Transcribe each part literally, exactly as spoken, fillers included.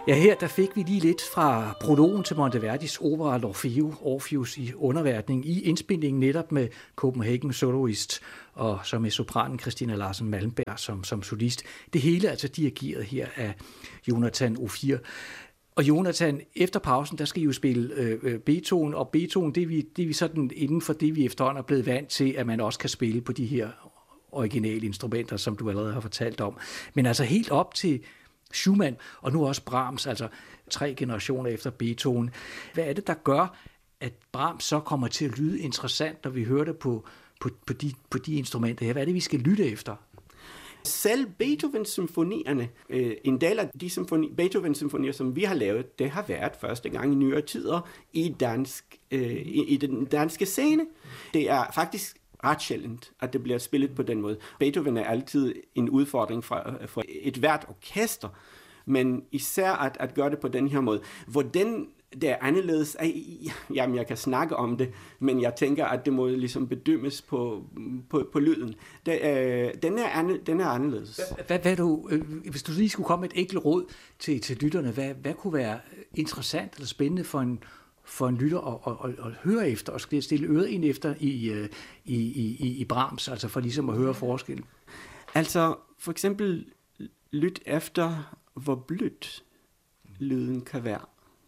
Ja, her der fik vi lige lidt fra prologen til Monteverdis opera L'Orfeo, Orpheus i underverdenen, i indspilningen netop med Copenhagen Soloist og så med sopranen Christina Larsen Malmberg som, som solist. Det hele altså dirigeret her af Jonathan Ophir. Og Jonathan, efter pausen, der skal I jo spille øh, Beethoven, og Beethoven, det er, vi, det er vi sådan inden for det, vi efterhånden er blevet vant til, at man også kan spille på de her originale instrumenter, som du allerede har fortalt om. Men altså helt op til Schumann, og nu også Brahms, altså tre generationer efter Beethoven. Hvad er det, der gør, at Brahms så kommer til at lyde interessant, når vi hører det på, på, på, de, på de instrumenter her? Hvad er det, vi skal lytte efter? Selv Beethoven-symfonierne, øh, en del af de symfoni, Beethoven-symfonier, som vi har lavet, det har været første gang i nyere tider i, dansk, øh, i, i den danske scene. Det er faktisk ret sjældent, at det bliver spillet på den måde. Beethoven er altid en udfordring fra, fra et hvert orkester, men især at, at gøre det på den her måde. Hvordan det er anderledes, jamen jeg kan snakke om det, men jeg tænker, at det må ligesom bedømmes på, på, på lyden. Det, øh, den, er an, den er anderledes. Hvad, hvad du, øh, hvis du lige skulle komme med et enkelt råd til, til lytterne, hvad, hvad kunne være interessant eller spændende for en for en lytter at, at, at høre efter, og stille øret ind efter i, i, i, i Brahms, altså for ligesom at høre forskellen? Altså, for eksempel, lyt efter, hvor blødt lyden kan være,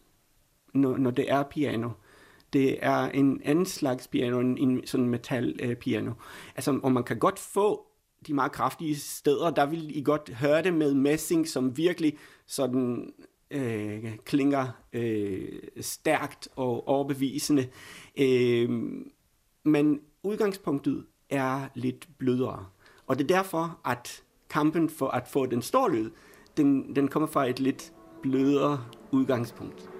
når, når det er piano. Det er en anden slags piano, en, en sådan metalpiano. Altså, og man kan godt få de meget kraftige steder, der vil I godt høre det med messing, som virkelig sådan Øh, klinger øh, stærkt og overbevisende. Øh, men udgangspunktet er lidt blødere. Og det er derfor, at kampen for at få den store lyd, den, den kommer fra et lidt blødere udgangspunkt.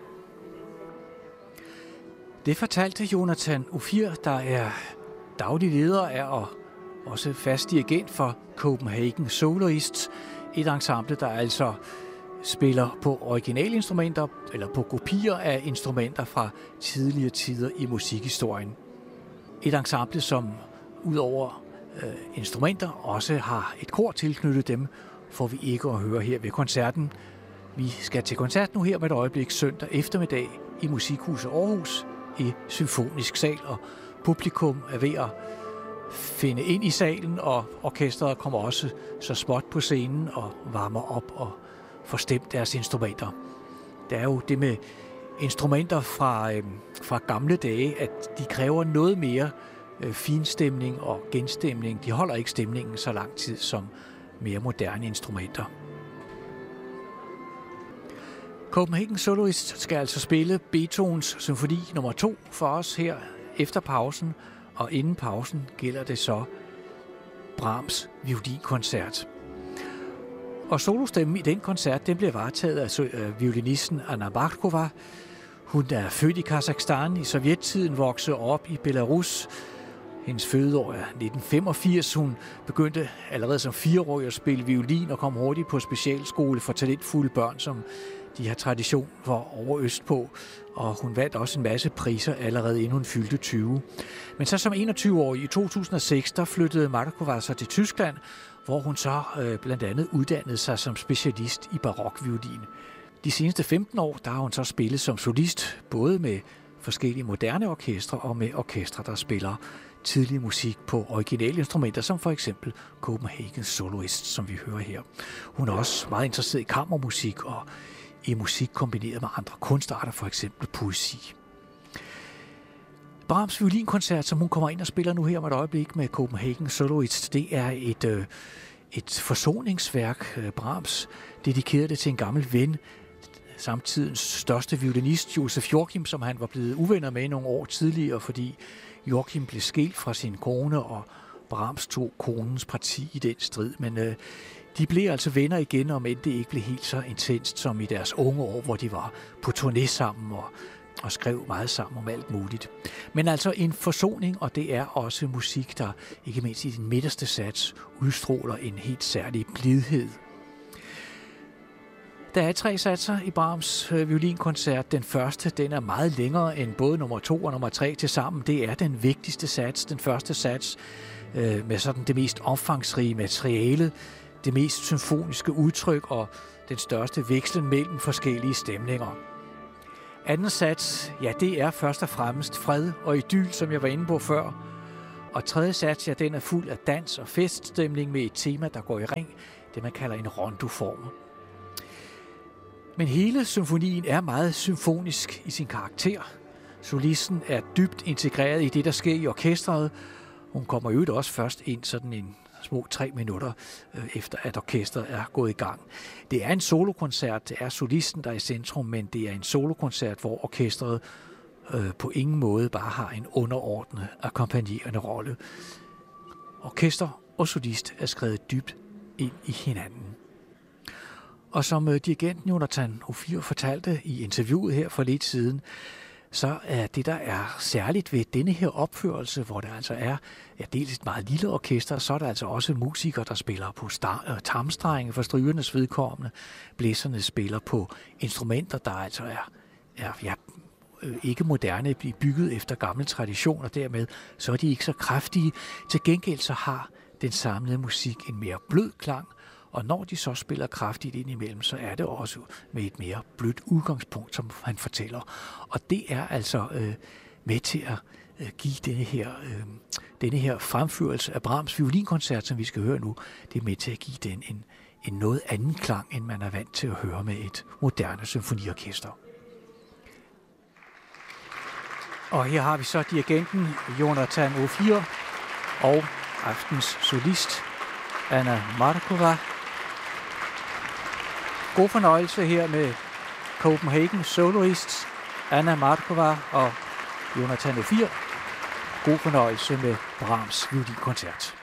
Det fortalte Jonathan Ophir, der er daglig leder af og også fast dirigent for Copenhagen Soloists, et ensemble, der altså spiller på originalinstrumenter eller på kopier af instrumenter fra tidligere tider i musikhistorien. Et ensemble, som udover øh, instrumenter også har et kor tilknyttet dem, får vi ikke at høre her ved koncerten. Vi skal til koncert nu her med et øjeblik søndag eftermiddag i Musikhuset Aarhus i Symfonisk Sal, og publikum er ved at finde ind i salen, og orkestret kommer også så småt på scenen og varmer op og forstemt deres instrumenter. Det er jo det med instrumenter fra, øh, fra gamle dage, at de kræver noget mere øh, finstemning og genstemning. De holder ikke stemningen så lang tid som mere moderne instrumenter. Copenhagen Soloist skal altså spille Beethovens symfoni nummer to for os her efter pausen, og inden pausen gælder det så Brahms violinkoncert. Og solostemmen i den koncert, den bliver varetaget af violinisten Anna Barkova. Hun er født i Kazakhstan i sovjettiden, voksede op i Belarus. Hendes fødeår er nitten femogfirs. Hun begyndte allerede som fireårig at spille violin og kom hurtigt på specialskole for talentfulde børn, som de har tradition for over østpå. Og hun vandt også en masse priser allerede inden hun fyldte tyve. Men så som enogtyve-årig i to tusind og seks, der flyttede Markova sig til Tyskland, hvor hun så øh, blandt andet uddannede sig som specialist i barokviolin. De seneste femten år, der har hun så spillet som solist, både med forskellige moderne orkestre og med orkestre, der spiller tidlig musik på originale instrumenter, som for eksempel Copenhagen Soloist, som vi hører her. Hun er også meget interesseret i kammermusik og i musik kombineret med andre kunstarter, for eksempel poesi. Brahms violinkoncert, som hun kommer ind og spiller nu her om et øjeblik med Copenhagen Soloist, det er et, øh, et forsoningsværk. Brahms dedikerede det til en gammel ven, samtidens største violinist, Josef Joachim, som han var blevet uvenner med nogle år tidligere, fordi Joachim blev skilt fra sin kone, og Brahms tog konens parti i den strid. Men øh, de blev altså venner igen, om end det ikke blev helt så intenst som i deres unge år, hvor de var på turné sammen og og skrev meget sammen om alt muligt. Men altså en forsoning, og det er også musik, der ikke mindst i den midterste sats udstråler en helt særlig blidhed. Der er tre satser i Brahms violinkoncert. Den første, den er meget længere end både nummer to og nummer tre til sammen. Det er den vigtigste sats, den første sats, med sådan det mest omfangsrige materiale. det mest symfoniske udtryk og den største vekslen mellem forskellige stemninger. Anden sats, ja, det er først og fremmest fred og idyl, som jeg var inde på før. Og tredje sats, ja, den er fuld af dans og feststemning med et tema, der går i ring, det man kalder en rondo-form. Men hele symfonien er meget symfonisk i sin karakter. Solisten er dybt integreret i det, der sker i orkestret. Hun kommer jo også først ind sådan en små tre minutter øh, efter, at orkestret er gået i gang. Det er en solokoncert, det er solisten, der er i centrum, men det er en solokoncert, hvor orkestret øh, på ingen måde bare har en underordnet, akkompagnerende rolle. Orkester og solist er skrevet dybt ind i hinanden. Og som øh, dirigenten Jonathan Ophir fortalte i interviewet her for lidt siden, så er det, der er særligt ved denne her opførelse, hvor der altså er ja, dels et meget lille orkester, så er der altså også musikere, der spiller på star- øh, tarmstrenge for strygernes vedkommende. Blæserne spiller på instrumenter, der altså er, er ja, øh, ikke moderne, bygget efter gamle traditioner, dermed så er de ikke så kraftige. Til gengæld så har den samlede musik en mere blød klang, og når de så spiller kraftigt ind imellem, så er det også med et mere blødt udgangspunkt, som han fortæller. Og det er altså øh, med til at øh, give denne her, øh, denne her fremførelse af Brahms violinkoncert, som vi skal høre nu, det er med til at give den en, en noget anden klang, end man er vant til at høre med et moderne symfoniorkester. Og her har vi så dirigenten Jonathan Ophir og aftens solist Anna Markova. God fornøjelse her med Copenhagen Soloists Anna Markova og Jonathan Ophir. God fornøjelse med Brahms violinkoncert.